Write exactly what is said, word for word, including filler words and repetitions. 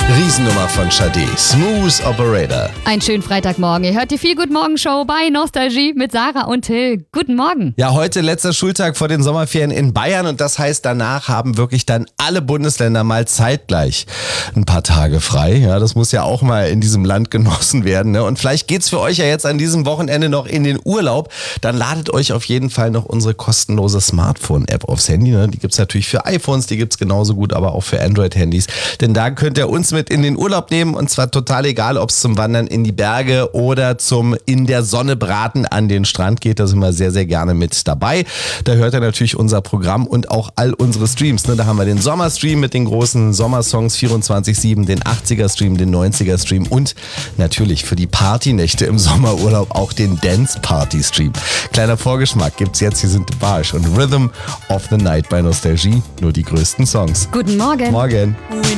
Riesennummer von Sade, Smooth Operator. Einen schönen Freitagmorgen. Ihr hört die Feel Good Morgen Show bei Nostalgie mit Sarah und Till. Guten Morgen. Ja, heute letzter Schultag vor den Sommerferien in Bayern und das heißt, danach haben wirklich dann alle Bundesländer mal zeitgleich ein paar Tage frei. Ja, das muss ja auch mal in diesem Land genossen werden. Ne? Und vielleicht geht's für euch ja jetzt an diesem Wochenende noch in den Urlaub. Dann ladet euch auf jeden Fall noch unsere kostenlose Smartphone-App aufs Handy. Ne? Die gibt's natürlich für iPhones, die gibt's genauso gut, aber auch für Android-Handys. Denn da könnt ihr uns mit in den Urlaub nehmen und zwar total egal, ob es zum Wandern in die Berge oder zum in der Sonne braten an den Strand geht. Da sind wir sehr, sehr gerne mit dabei. Da hört ihr natürlich unser Programm und auch all unsere Streams. Ne? Da haben wir den Sommerstream mit den großen Sommersongs vierundzwanzig sieben, den achtziger-Stream, den neunziger-Stream und natürlich für die Partynächte im Sommerurlaub auch den Dance-Party-Stream. Kleiner Vorgeschmack gibt's jetzt. Hier sind The Barsch und Rhythm of the Night bei Nostalgie. Nur die größten Songs. Guten Morgen. Morgen.